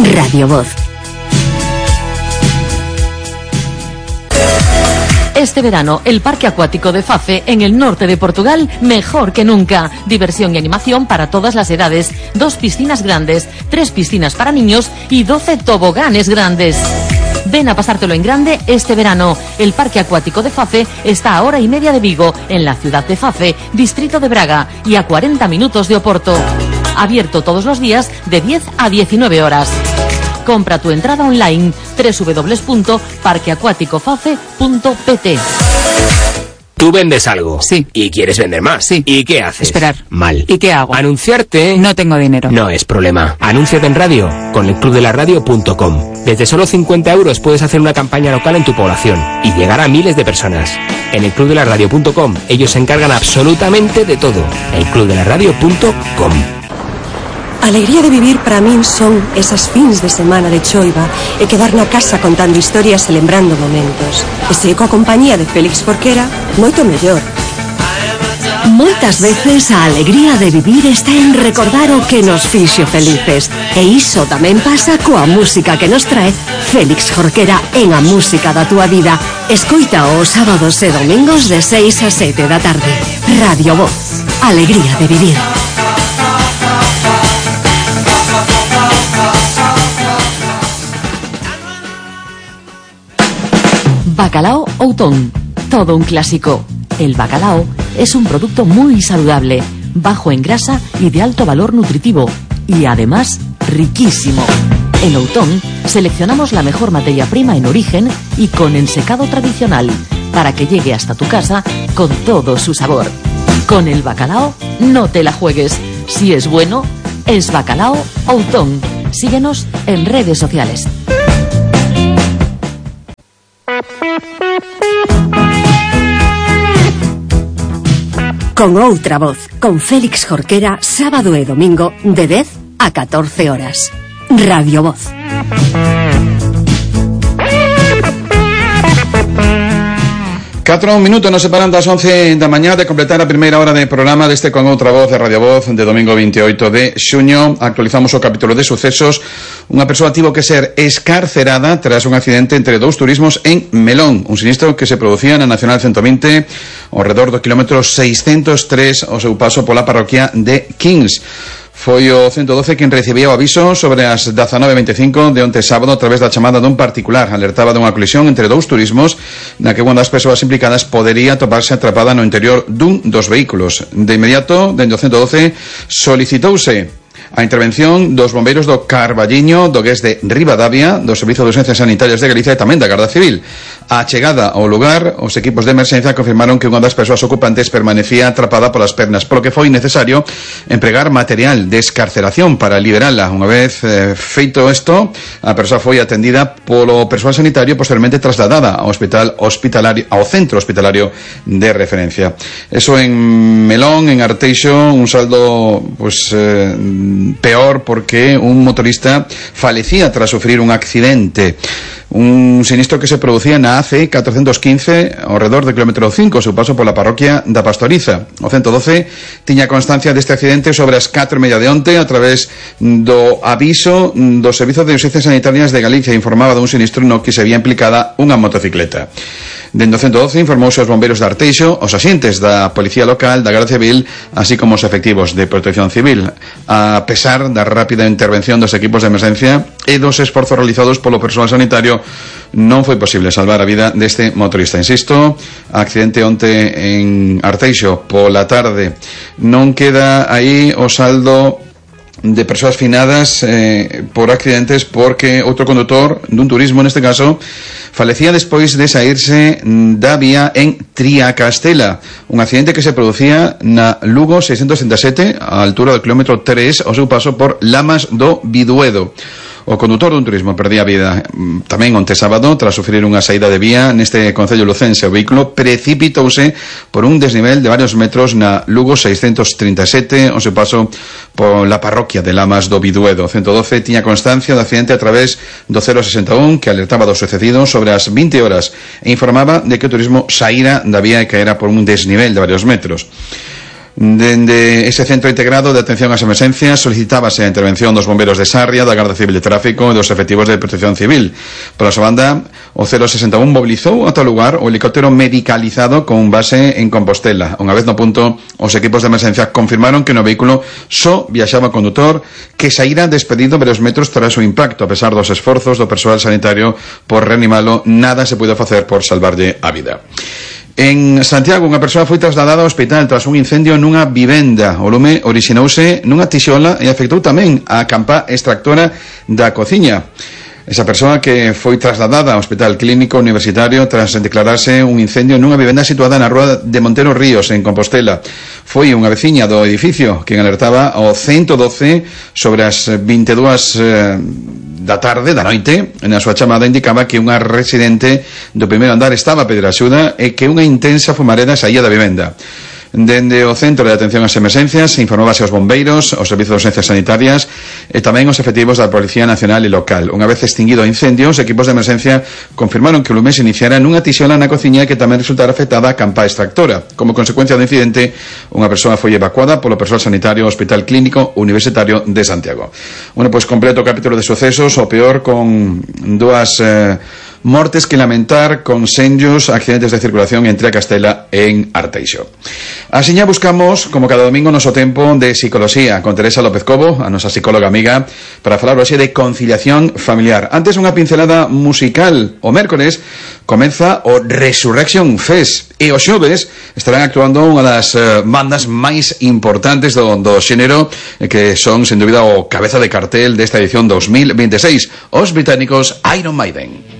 Radio Voz. Este verano, el Parque Acuático de Fafe, en el norte de Portugal, mejor que nunca. Diversión y animación para todas las edades. 2 piscinas grandes, 3 piscinas para niños y 12 toboganes grandes. Ven a pasártelo en grande este verano. El Parque Acuático de Fafe está a 1:30 de Vigo, en la ciudad de Fafe, distrito de Braga, y a 40 minutos de Oporto. Abierto todos los días de 10 a 19 horas. Compra tu entrada online www.parqueacuaticofafe.pt. Tú vendes algo. Sí. Y quieres vender más. Sí. ¿Y qué haces? Esperar. Mal. ¿Y qué hago? Anunciarte. No tengo dinero. No es problema. Anúnciate en radio con elclubdelaradio.com. Desde solo 50 euros puedes hacer una campaña local en tu población y llegar a miles de personas. En elclubdelaradio.com ellos se encargan absolutamente de todo. elclubdelaradio.com. Alegría de vivir para min son esas fins de semana de choiva e quedar na casa contando historias e lembrando momentos. E se coa compañía de Félix Jorquera, moito mellor. Moitas veces a alegría de vivir está en recordar o que nos fixo felices. E iso tamén pasa coa música que nos trae Félix Jorquera en A Música da Túa Vida. Escoita os sábados e domingos de 6 a 7 da tarde. Radio Voz. Alegría de vivir. Bacalao Outón, todo un clásico. El bacalao es un producto muy saludable, bajo en grasa y de alto valor nutritivo, y además riquísimo. En Outón seleccionamos la mejor materia prima en origen y con ensecado tradicional, para que llegue hasta tu casa con todo su sabor. Con el bacalao no te la juegues. Si es bueno, es Bacalao Outón. Síguenos en redes sociales. Con outra voz, con Félix Jorquera, sábado e domingo de 10 a 14 horas. Radio Voz. 4 minutos nos separan das 11 da mañá de completar a primeira hora de programa deste Con Outra Voz de Radio Voz de domingo 28 de xuño. Actualizamos o capítulo de sucesos. Unha persoa tivo que ser escarcerada tras un accidente entre 2 turismos en Melón, un sinistro que se producía na Nacional 120 ao redor do kilómetro 603 ao seu paso pola parroquia de Kings. Foi o 112 quen recibía o aviso sobre as 19:25 de onte sábado a través da chamada dun particular. Alertaba dunha colisión entre 2 turismos na que unha das persoas implicadas podería toparse atrapada no interior dun dos vehículos. De inmediato, dende o 112, solicitouse a intervención dos bombeiros do Carballiño, do GES de Ribadavia, do Servizo de Urxencias Sanitarias de Galicia e tamén da Garda Civil. A chegada ao lugar, os equipos de emerxencia confirmaron que unha das persoas ocupantes permanecía atrapada polas pernas, polo que foi necesario empregar material de escarceración para liberala. Unha vez feito isto, a persoa foi atendida polo persoal sanitario e posteriormente trasladada ao centro hospitalario de referencia. Eso en Melón, en Arteixo, un saldo peor porque un motorista falecía tras sufrir un accidente. Un sinistro que se producía na AC 415 ao redor do kilómetro 5, seu paso pola parroquia da Pastoriza. O 112 tiña constancia deste accidente sobre as 4:30 de onte a través do aviso do Servizo de Urxencias Sanitarias de Galicia. Informaba dun sinistro no que se había implicada unha motocicleta. Dende o 112 informouse aos bombeiros de Arteixo, os axentes da Policía Local, da Garda Civil, así como os efectivos de Protección Civil. A pesar da rápida intervención dos equipos de emerxencia e dos esforzos realizados polo persoal sanitario, non foi posible salvar a vida deste motorista. Insisto, accidente onte en Arteixo pola tarde. Non queda aí o saldo de persoas finadas por accidentes, porque outro condutor dun turismo, neste caso, falecía despois de saírse da vía en Triacastela, un accidente que se producía na Lugo 637 á altura do kilómetro 3 ao seu paso por Lamas do Biduedo. O condutor dun turismo perdía a vida tamén onte sábado tras sufrir unha saída de vía neste concello lucense. O vehículo precipitouse por un desnivel de varios metros na Lugo 637 ao seu paso pola parroquia de Lamas do Biduedo. O 112 tiña constancia do accidente a través do 061 que alertaba do sucedido sobre as 20 horas, e informaba de que o turismo saíra da vía e caera por un desnivel de varios metros. Dende ese centro integrado de atención ás emerxencias solicitábase a intervención dos bomberos de Sarria, da Garda Civil de Tráfico e dos efectivos de Protección Civil. Por a súa banda, o 061 mobilizou ata o lugar o helicóptero medicalizado con base en Compostela. Unha vez no punto, os equipos de emerxencia confirmaron que no vehículo só viaxaba o condutor, que saíra despedido varios metros tras o impacto. A pesar dos esforzos do persoal sanitario por reanimalo, nada se puido facer por salvarlle a vida. En Santiago, unha persoa foi trasladada ao hospital tras un incendio nunha vivenda. O lume orixinouse nunha tixola e afectou tamén a campa extractora da cociña. Esa persoa que foi trasladada ao Hospital Clínico Universitario tras declararse un incendio nunha vivenda situada na rúa de Montero Ríos, en Compostela. Foi unha veciña do edificio quen alertaba ao 112 sobre as 22 da tarde, da noite. Na súa chamada indicaba que unha residente do primeiro andar estaba a pedir axuda e que unha intensa fumareda saía da vivenda. Dende o Centro de Atención ás Emerxencias informábase aos bombeiros, aos servizos de urxencias sanitarias e tamén aos efectivos da Policía Nacional e Local. Unha vez extinguido o incendio, os equipos de emerxencia confirmaron que o lume se iniciara nunha tixola na cociña e que tamén resultara afectada a campa extractora. Como consecuencia do incidente, unha persoa foi evacuada polo persoal sanitario ao Hospital Clínico Universitario de Santiago. Bueno, pois completo o capítulo de sucesos, o peor con dúas mortes que lamentar con senllos accidentes de circulación entre a Castela e en Arteixo. Asiña buscamos, como cada domingo, noso tempo de psicoloxía con Teresa López Cobo, a nosa psicóloga amiga, para falar hoxe de conciliación familiar. Antes, unha pincelada musical. O mércores comeza o Resurrection Fest e os xoves estarán actuando unha das bandas máis importantes do xénero, que son, sen dúbida, o cabeza de cartel desta edición 2026, os británicos Iron Maiden.